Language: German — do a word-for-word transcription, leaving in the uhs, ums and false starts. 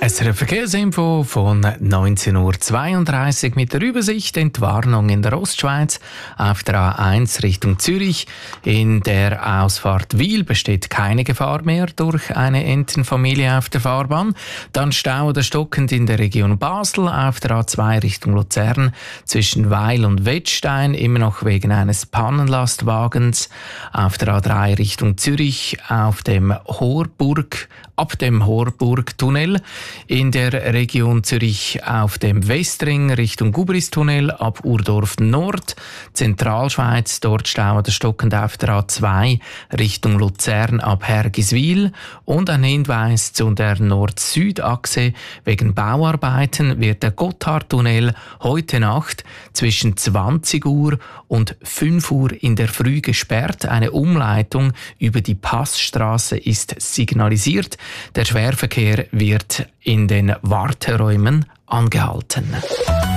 S R F Verkehrsinfo von neunzehn Uhr zweiunddreißig mit der Übersicht Entwarnung in der Ostschweiz auf der A eins Richtung Zürich. In der Ausfahrt Wil besteht keine Gefahr mehr durch eine Entenfamilie auf der Fahrbahn. Dann Stau oder stockend in der Region Basel auf der A zwei Richtung Luzern zwischen Weil und Wettstein, immer noch wegen eines Pannenlastwagens. Auf der A drei Richtung Zürich auf dem Horburg, ab dem Horburg-Tunnel. In der Region Zürich auf dem Westring Richtung Gubristunnel ab Urdorf Nord. Zentralschweiz, dort Stau oder stockend auf der A zwei Richtung Luzern ab Hergiswil. Und ein Hinweis zu der Nord-Süd-Achse: wegen Bauarbeiten wird der Gotthardtunnel heute Nacht zwischen zwanzig Uhr und fünf Uhr in der Früh gesperrt. Eine Umleitung über die Passstraße ist signalisiert. Der Schwerverkehr wird in den Warteräumen angehalten.